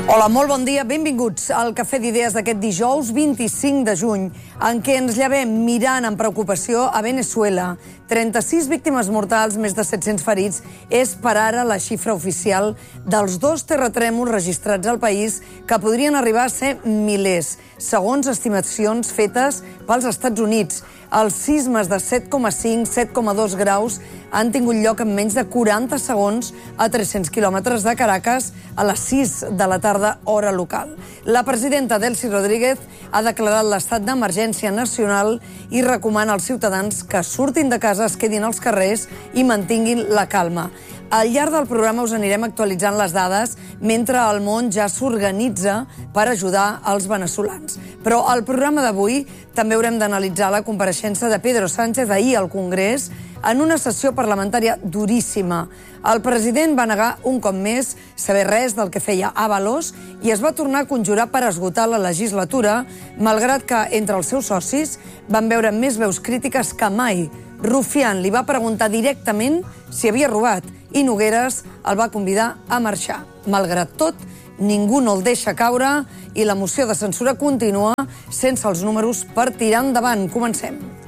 Hola, molt bon dia, benvinguts al Cafè d'Idees d'aquest dijous 25 de juny, en què ens llevem mirant amb preocupació a Venezuela. 36 víctimes mortals, més de 700 ferits, és per ara la xifra oficial dels 2 terratrèmols registrats al país que podrien arribar a ser milers, segons estimacions fetes pels Estats Units. Els sismes de 7,5, 7,2 graus han tingut lloc en menys de 40 segons a 300 quilòmetres de Caracas a les 6 de la tarda, hora local. La presidenta Delcy Rodríguez ha declarat l'estat d'emergència nacional i recomana als ciutadans que surtin de casa, es quedin als carrers i mantinguin la calma. Al llarg del programa us anirem actualitzant les dades mentre el món ja s'organitza per ajudar els veneçolans. Però al programa d'avui també haurem d'analitzar la compareixença de Pedro Sánchez ahir al Congrés en una sessió parlamentària duríssima. El president va negar un cop més saber res del que feia Ábalos i es va tornar a conjurar per esgotar la legislatura, malgrat que entre els seus socis van veure més veus crítiques que mai. Rufián li va preguntar directament si havia robat i Nogueras el va convidar a marxar. Malgrat tot, ningú no el deixa caure i la moció de censura continua sense els números per tirar endavant. Comencem.